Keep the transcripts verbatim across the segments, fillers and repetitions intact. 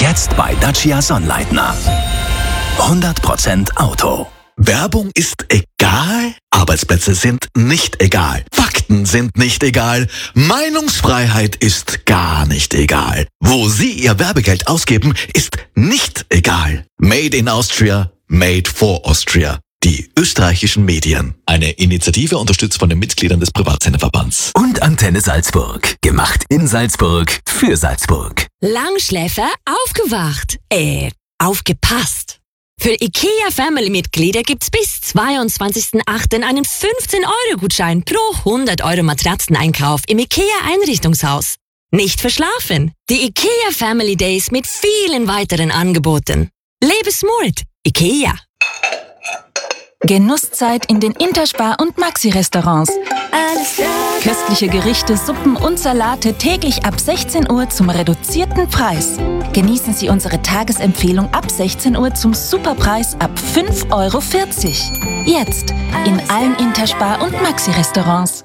Jetzt bei Dacia Sonnleitner. hundert Prozent Auto. Werbung ist egal, Arbeitsplätze sind nicht egal, Fakten sind nicht egal, Meinungsfreiheit ist gar nicht egal. Wo Sie Ihr Werbegeld ausgeben, ist nicht egal. Made in Austria, made for Austria. Die österreichischen Medien. Eine Initiative unterstützt von den Mitgliedern des Privatsenderverbands. Und Antenne Salzburg. Gemacht in Salzburg für Salzburg. Langschläfer aufgewacht. Äh, aufgepasst. Für IKEA-Family-Mitglieder gibt's bis zweiundzwanzigsten achten einen fünfzehn Euro Gutschein pro hundert Euro Matratzeneinkauf im IKEA-Einrichtungshaus. Nicht verschlafen. Die IKEA Family Days mit vielen weiteren Angeboten. Lebe smart. IKEA. Genusszeit in den Interspar- und Maxi-Restaurants. Köstliche Gerichte, Suppen und Salate täglich ab sechzehn Uhr zum reduzierten Preis. Genießen Sie unsere Tagesempfehlung ab sechzehn Uhr zum Superpreis ab fünf Euro vierzig. Jetzt in allen Interspar- und Maxi-Restaurants.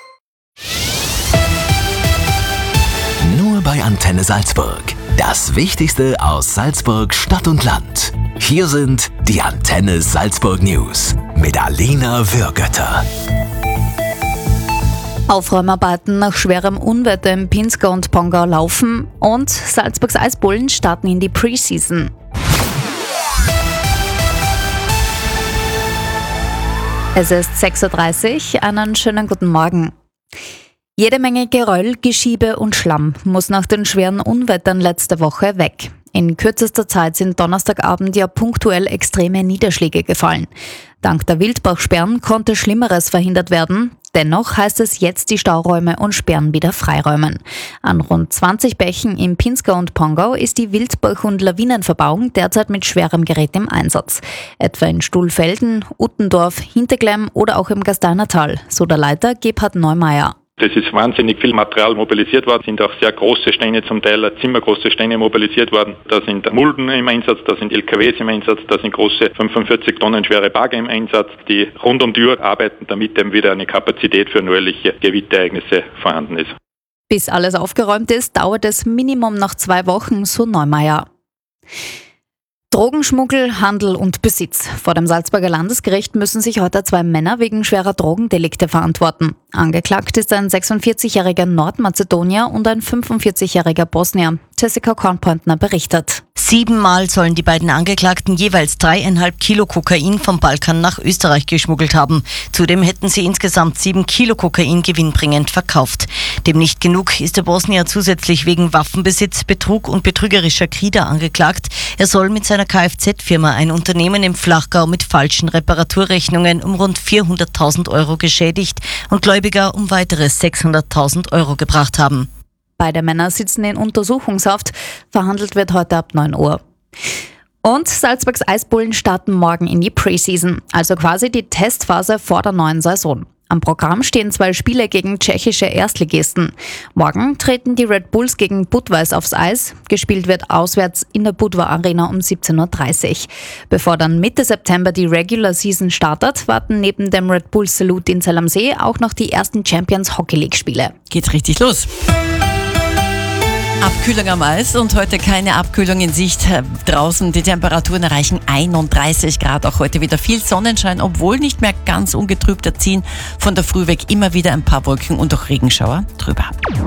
Nur bei Antenne Salzburg. Das Wichtigste aus Salzburg, Stadt und Land. Hier sind die Antenne Salzburg News mit Alina Würgötter. Aufräumarbeiten nach schwerem Unwetter im Pinzgau und Pongau laufen und Salzburgs Eisbullen starten in die Preseason. Es ist sechs Uhr dreißig, einen schönen guten Morgen. Jede Menge Geröll, Geschiebe und Schlamm muss nach den schweren Unwettern letzte Woche weg. In kürzester Zeit sind Donnerstagabend ja punktuell extreme Niederschläge gefallen. Dank der Wildbachsperren konnte Schlimmeres verhindert werden. Dennoch heißt es jetzt die Stauräume und Sperren wieder freiräumen. An rund zwanzig Bächen im Pinzgau und Pongau ist die Wildbach- und Lawinenverbauung derzeit mit schwerem Gerät im Einsatz. Etwa in Stuhlfelden, Uttendorf, Hinterglemm oder auch im Gasteiner-Tal, so der Leiter Gebhard Neumeier. Es ist wahnsinnig viel Material mobilisiert worden, sind auch sehr große Steine, zum Teil zimmergroße Steine mobilisiert worden. Da sind Mulden im Einsatz, da sind L K Ws im Einsatz, da sind große fünfundvierzig Tonnen schwere Bagger im Einsatz, die rund um die Uhr arbeiten, damit eben wieder eine Kapazität für neuerliche Gewitterereignisse vorhanden ist. Bis alles aufgeräumt ist, dauert es Minimum noch zwei Wochen, so Neumeier. Drogenschmuggel, Handel und Besitz. Vor dem Salzburger Landesgericht müssen sich heute zwei Männer wegen schwerer Drogendelikte verantworten. Angeklagt ist ein sechsundvierzigjähriger Nordmazedonier und ein fünfundvierzigjähriger Bosnier. Jessica Kornpointner berichtet. Siebenmal sollen die beiden Angeklagten jeweils dreieinhalb Kilo Kokain vom Balkan nach Österreich geschmuggelt haben. Zudem hätten sie insgesamt sieben Kilo Kokain gewinnbringend verkauft. Dem nicht genug ist der Bosnier zusätzlich wegen Waffenbesitz, Betrug und betrügerischer Krieder angeklagt. Er soll mit seiner Kfz-Firma ein Unternehmen im Flachgau mit falschen Reparaturrechnungen um rund vierhunderttausend Euro geschädigt und Gläubiger um weitere sechshunderttausend Euro gebracht haben. Beide Männer sitzen in Untersuchungshaft. Verhandelt wird heute ab neun Uhr. Und Salzburgs Eisbullen starten morgen in die Preseason, also quasi die Testphase vor der neuen Saison. Am Programm stehen zwei Spiele gegen tschechische Erstligisten. Morgen treten die Red Bulls gegen Budweis aufs Eis. Gespielt wird auswärts in der Budva Arena um siebzehn Uhr dreißig. Bevor dann Mitte September die Regular Season startet, warten neben dem Red Bull Salute in Zell am See auch noch die ersten Champions Hockey League Spiele. Geht's richtig los. Abkühlung am Eis und heute keine Abkühlung in Sicht. Draußen die Temperaturen erreichen einunddreißig Grad. Auch heute wieder viel Sonnenschein, obwohl nicht mehr ganz ungetrübt erziehen. Von der Früh weg immer wieder ein paar Wolken und auch Regenschauer drüber.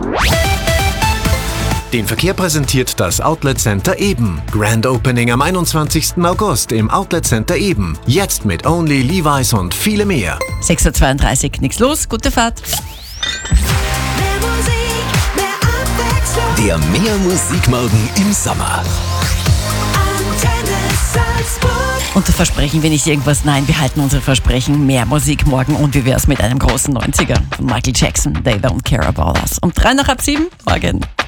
Den Verkehr präsentiert das Outlet Center Eben. Grand Opening am einundzwanzigsten August im Outlet Center Eben. Jetzt mit Only, Levi's und viele mehr. sechs Uhr zweiunddreißig, nichts los, gute Fahrt. Der Mehr Musikmorgen im Sommer. Und das versprechen wir nicht irgendwas, nein, wir halten unsere Versprechen. Mehr Musik morgen und wie wär's mit einem großen neunziger von Michael Jackson, They Don't Care About Us. Um drei nach halb sieben, morgen.